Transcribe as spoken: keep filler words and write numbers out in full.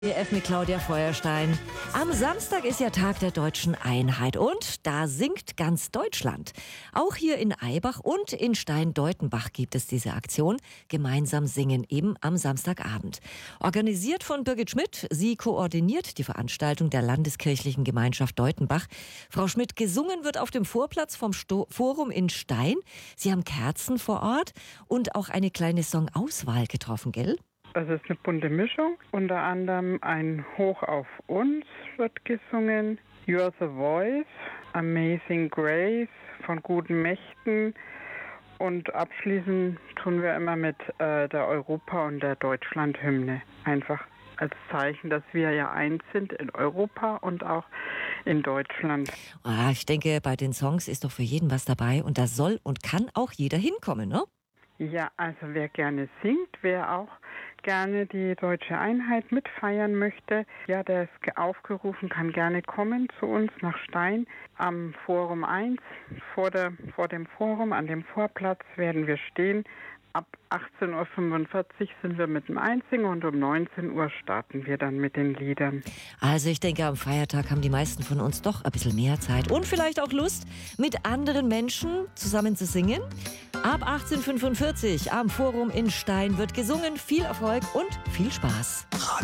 D F mit Claudia Feuerstein. Am Samstag ist ja Tag der deutschen Einheit und da singt ganz Deutschland. Auch hier in Aibach und in Stein-Deutenbach gibt es diese Aktion. Gemeinsam singen eben am Samstagabend. Organisiert von Birgit Schmidt. Sie koordiniert die Veranstaltung der Landeskirchlichen Gemeinschaft Deutenbach. Frau Schmidt, gesungen wird auf dem Vorplatz vom Sto- Forum in Stein. Sie haben Kerzen vor Ort und auch eine kleine Songauswahl getroffen, gell? Das ist eine bunte Mischung. Unter anderem ein Hoch auf uns wird gesungen, You're the Voice, Amazing Grace von guten Mächten und abschließend tun wir immer mit äh, der Europa- und der Deutschlandhymne. Einfach als Zeichen, dass wir ja eins sind in Europa und auch in Deutschland. Ah, ich denke, bei den Songs ist doch für jeden was dabei und da soll und kann auch jeder hinkommen, ne? Ja, also wer gerne singt, wer auch gerne die deutsche Einheit mitfeiern möchte, ja, der ist aufgerufen, kann gerne kommen zu uns nach Stein am Forum eins. Vor, der, vor dem Forum, an dem Vorplatz werden wir stehen. Ab achtzehn Uhr fünfundvierzig sind wir mit dem Einsingen und um neunzehn Uhr starten wir dann mit den Liedern. Also ich denke, am Feiertag haben die meisten von uns doch ein bisschen mehr Zeit und vielleicht auch Lust, mit anderen Menschen zusammen zu singen. Ab achtzehn Uhr fünfundvierzig am Forum in Stein wird gesungen. Viel Erfolg und viel Spaß.